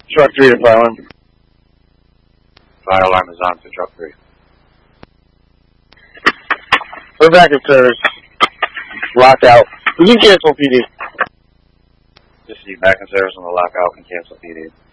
Truck 3 to fire alarm. Fire alarm is on for truck 3. We're back in service. Lockout. We can cancel PD. Just see back in service on the lockout and cancel PD.